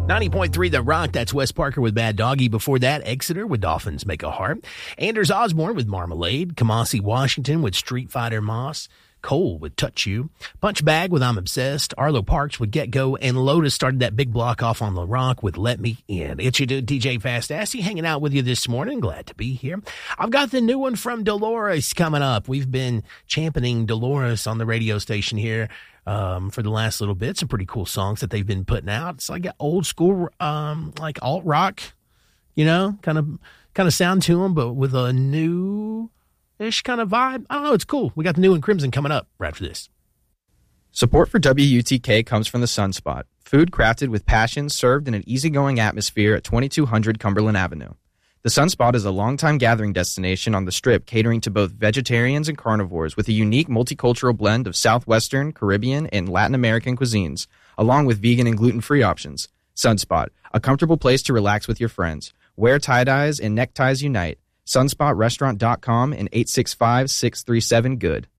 90.3 The Rock, that's Wes Parker with Bad Doggy. Before that, Exeter with Dolphins Make a Heart. Anders Osborne with Marmalade. Kamasi Washington with Street Fighter Moss. Cole with Touch You. Punch Bag with I'm Obsessed. Arlo Parks with Get Go. And Lotus started that big block off on The Rock with Let Me In. It's your dude, DJ Fast Assy, hanging out with you this morning. Glad to be here. I've got the new one from Dolores coming up. We've been championing Dolores on the radio station here for the last little bit. Some pretty cool songs that they've been putting out. It's like an old school, like alt rock, you know, kind of sound to them, but with a new-ish kind of vibe. I don't know. It's cool. We got the new and Crimson coming up right after this. Support for WUTK comes from the Sunspot, food crafted with passion, served in an easygoing atmosphere at 2200 Cumberland Avenue. The Sunspot is a longtime gathering destination on the Strip, catering to both vegetarians and carnivores with a unique multicultural blend of Southwestern, Caribbean, and Latin American cuisines, along with vegan and gluten-free options. Sunspot, a comfortable place to relax with your friends. Wear tie-dyes and neckties unite. SunspotRestaurant.com and 865-637-GOOD.